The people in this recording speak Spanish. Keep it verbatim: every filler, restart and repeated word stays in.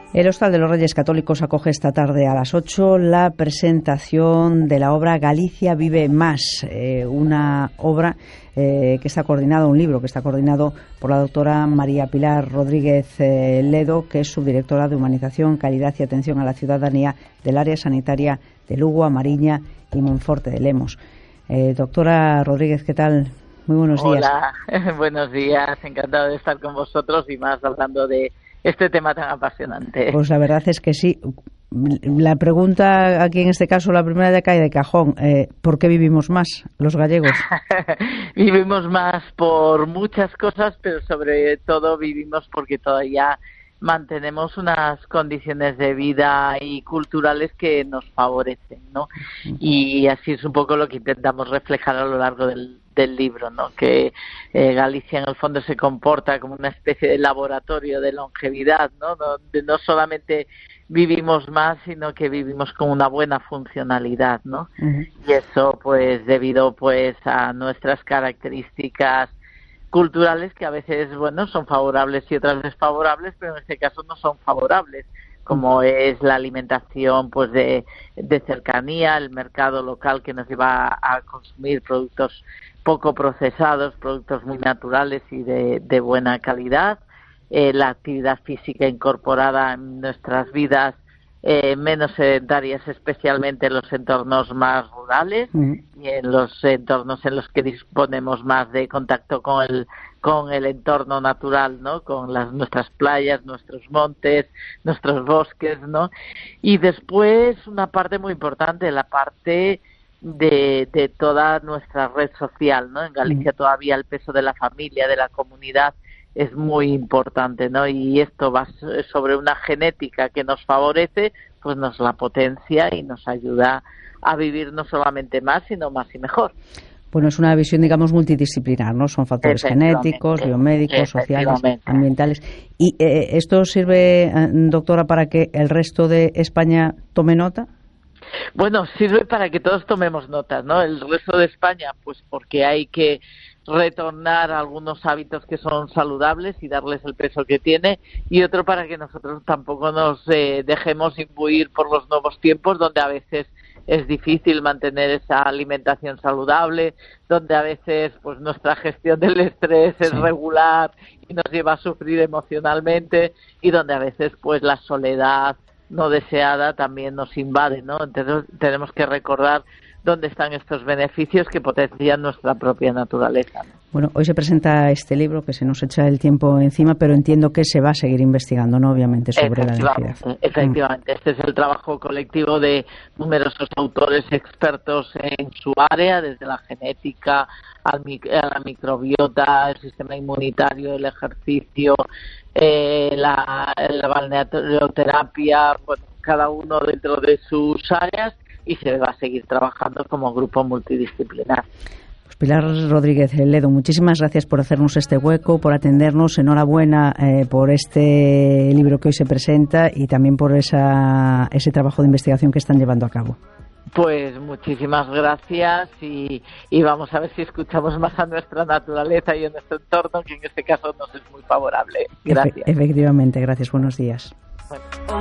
El Hostal de los Reyes Católicos acoge esta tarde a las ocho la presentación de la obra Galicia vive más, eh, una obra eh, que está coordinado, un libro que está coordinado por la doctora María Pilar Rodríguez eh, Ledo, que es subdirectora de Humanización, Calidad y Atención a la Ciudadanía del área sanitaria de Lugo, A Mariña y Monforte de Lemos. Eh, doctora Rodríguez, ¿qué tal? Muy buenos días. Hola, buenos días, encantado de estar con vosotros y más hablando de este tema tan apasionante. Pues la verdad es que sí. La pregunta aquí en este caso, la primera de cae de cajón, eh, ¿por qué vivimos más los gallegos? Vivimos más por muchas cosas, pero sobre todo vivimos porque todavía mantenemos unas condiciones de vida y culturales que nos favorecen, ¿no? Y así es un poco lo que intentamos reflejar a lo largo del, del libro, ¿no? Que eh, Galicia en el fondo se comporta como una especie de laboratorio de longevidad, ¿no? Donde no solamente vivimos más, sino que vivimos con una buena funcionalidad, ¿no? Uh-huh. Y eso, pues, debido, pues, a nuestras características culturales que a veces, bueno, son favorables y otras desfavorables, pero en este caso no son favorables, como es la alimentación, pues, de, de cercanía, el mercado local que nos lleva a consumir productos poco procesados, productos muy naturales y de, de buena calidad, eh, la actividad física incorporada en nuestras vidas, eh, menos sedentarias, especialmente en los entornos más rurales mm. y en los entornos en los que disponemos más de contacto con el con el entorno natural, ¿no? Con las nuestras playas, nuestros montes, nuestros bosques, ¿no? Y después una parte muy importante, la parte de, de toda nuestra red social, ¿no? En Galicia mm. todavía el peso de la familia, de la comunidad es muy importante, ¿no? Y esto va sobre una genética que nos favorece, pues nos la potencia y nos ayuda a vivir no solamente más, sino más y mejor. Bueno, es una visión, digamos, multidisciplinar, ¿no? Son factores genéticos, biomédicos, sociales, ambientales. ¿Y eh, esto sirve, doctora, para que el resto de España tome nota? Bueno, sirve para que todos tomemos notas, ¿no? El resto de España, pues porque hay que retornar a algunos hábitos que son saludables y darles el peso que tiene, y otro para que nosotros tampoco nos eh, dejemos imbuir por los nuevos tiempos, donde a veces es difícil mantener esa alimentación saludable, donde a veces pues nuestra gestión del estrés es sí. regular y nos lleva a sufrir emocionalmente, y donde a veces pues la soledad no deseada también nos invade, ¿no? Entonces tenemos que recordar dónde están estos beneficios que potencian nuestra propia naturaleza, ¿no? Bueno, hoy se presenta este libro, que se nos echa el tiempo encima, pero entiendo que se va a seguir investigando, ¿no? Obviamente, sobre la densidad. Efectivamente, este es el trabajo colectivo de numerosos autores expertos en su área, desde la genética al mic- a la microbiota, el sistema inmunitario, el ejercicio, eh, la, la balneoterapia, bueno, cada uno dentro de sus áreas, y se va a seguir trabajando como grupo multidisciplinar. Pues Pilar Rodríguez Ledo, muchísimas gracias por hacernos este hueco, por atendernos. Enhorabuena eh, por este libro que hoy se presenta y también por esa, ese trabajo de investigación que están llevando a cabo. Pues muchísimas gracias y, y vamos a ver si escuchamos más a nuestra naturaleza y a nuestro entorno, que en este caso nos es muy favorable. Gracias. Efe- efectivamente, gracias. Buenos días. Bueno.